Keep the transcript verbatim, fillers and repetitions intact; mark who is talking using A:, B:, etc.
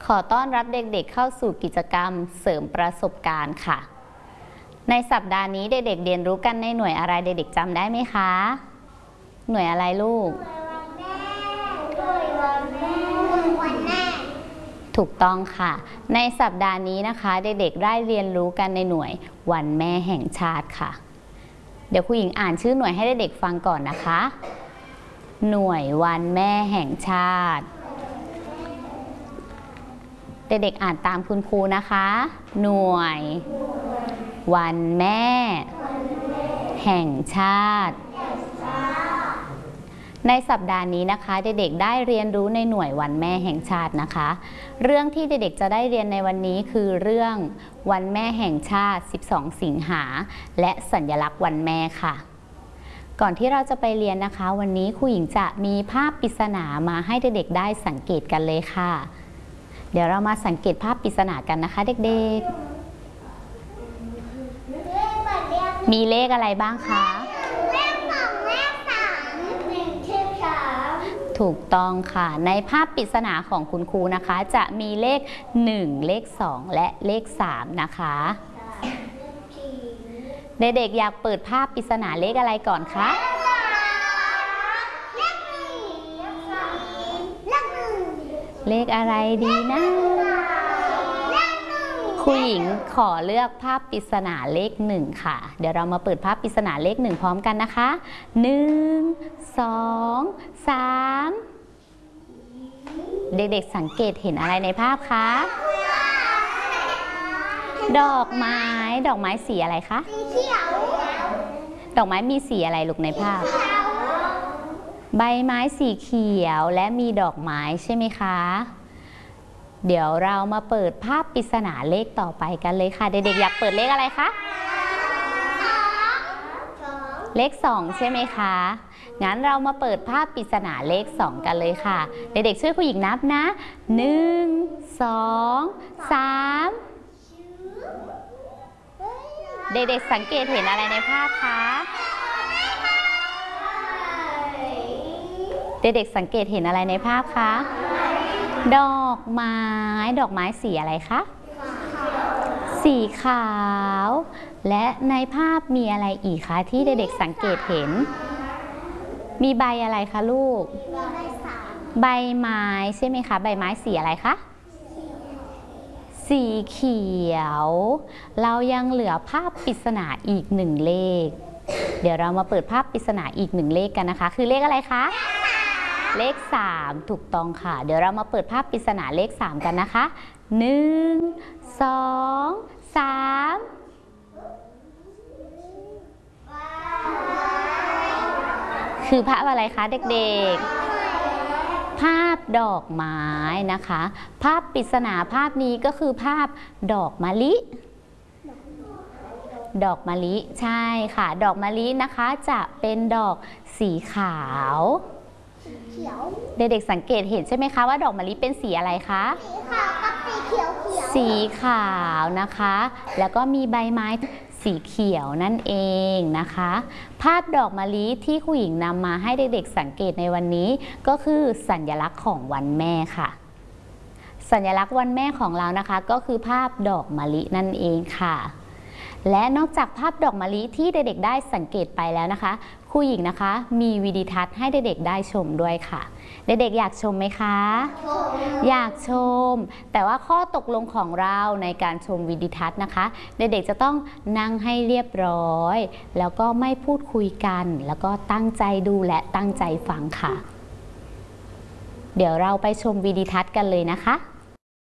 A: ขอต้อนรับเด็กๆเข้าสู่กิจกรรมเสริมประสบการณ์ค่ะในสัปดาห์นี้เด็กๆเรียนรู้กันในหน่วยอะไรเด็กๆจำได้ไหมคะหน่วยอะไรลูกถูกต้องค่ะในสัปดาห์นี้นะคะเด็กๆได้เรียนรู้กันในหน่วยวันแม่แห่งชาติค่ะเดี๋ยวครูหญิงอ่านชื่อหน่วยให้เด็กๆฟังก่อนนะคะหน่วยวันแม่แห่งชาติเด็กๆอ่านตามคุณครูนะคะหน่วยวันแม่แห่งชาติในสัปดาห์นี้นะคะเด็กๆได้เรียนรู้ในหน่วยวันแม่แห่งชาตินะคะเรื่องที่เด็กๆจะได้เรียนในวันนี้คือเรื่องวันแม่แห่งชาติสิบสองสิงหาและสัญลักษณ์วันแม่ค่ะก่อนที่เราจะไปเรียนนะคะวันนี้ครูหญิงจะมีภาพปริศนามาให้เด็กๆได้สังเกตกันเลยค่ะเดี๋ยวเรามาสังเกตภาพปริศนากันนะคะเด็กๆมีเลขอะไรบ้างคะเลขสองเลขสามหนึ่งเลขสามถูกต้องค่ะในภาพปริศนาของคุณครูนะคะจะมีเลขหนึ่งเลขสองและเลขสามนะคะเด็กๆอยากเปิดภาพปริศนาเลขอะไรก่อนคะเลขอะไรดีนะครูหญิงขอเลือกภาพปริศนาเลขหนึ่งค่ะเดี๋ยวเรามาเปิดภาพปริศนาเลขหนึ่งพร้อมกันนะคะหนึ่งสองสามเด็กๆสังเกตเห็นอะไรในภาพคะดอกไม้ดอกไม้สีอะไรคะสีเขียวดอกไม้มีสีอะไรลูกในภาพใบไม้สีเขียวและมีดอกไม้ใช่ไหมคะเดี๋ยวเรามาเปิดภาพปริศนาเลขต่อไปกันเลยค่ะเด็กๆอยากเปิดเลขอะไรคะเลขสองใช่ไหมคะงั้นเรามาเปิดภาพปริศนาเลขสองกันเลยค่ะเด็กๆช่วยครูหญิงนับนะหนึ่งสองสามเด็กๆสังเกตเห็นอะไรในภาพคะเด็กๆสังเกตเห็นอะไรในภาพคะดอกไม้ดอกไม้สีอะไรคะสีขาวและในภาพมีอะไรอีกคะที่เด็กๆสังเกตเห็นมีใบอะไรคะลูกใบไม้ใช่ไหมคะใบไม้สีอะไรคะสีเขียวเรายังเหลือภาพปริศนาอีกหนึ่งเลขเดี๋ยวเรามาเปิดภาพปริศนาอีกหนึ่งเลขกันนะคะคือเลขอะไรคะเลขสามถูกต้องค่ะเดี๋ยวเรามาเปิดภาพปริศนาเลขสามกันนะคะหนึ่งสองสามคือภาพอะไรคะเด็กๆภาพดอกไม้นะคะภาพปริศนาภาพนี้ก็คือภาพดอกมะลิดอกมะลิใช่ค่ะดอกมะลินะคะจะเป็นดอกสีขาวเด็กๆสังเกตเห็นใช่ไหมคะว่าดอกมะลิเป็นสีอะไรคะสีขาวกับสีเขียวเขียวสีขาวนะคะแล้วก็มีใบไม้สีเขียวนั่นเองนะคะภาพดอกมะลิที่ครูหญิงนำมาให้เด็กๆสังเกตในวันนี้ก็คือสัญลักษณ์ของวันแม่ค่ะสัญลักษณ์วันแม่ของเรานะคะก็คือภาพดอกมะลินั่นเองค่ะและนอกจากภาพดอกมะลิที่เด็กๆได้สังเกตไปแล้วนะคะครูหญิงนะคะมีวิดีทัศน์ให้เด็กๆได้ชมด้วยค่ะเด็กๆอยากชมไหมคะอยากชมแต่ว่าข้อตกลงของเราในการชมวิดีทัศน์นะคะเด็กๆจะต้องนั่งให้เรียบร้อยแล้วก็ไม่พูดคุยกันแล้วก็ตั้งใจดูและตั้งใจฟังค่ะเดี๋ยวเราไปชมวิดีทัศน์กันเลยนะคะ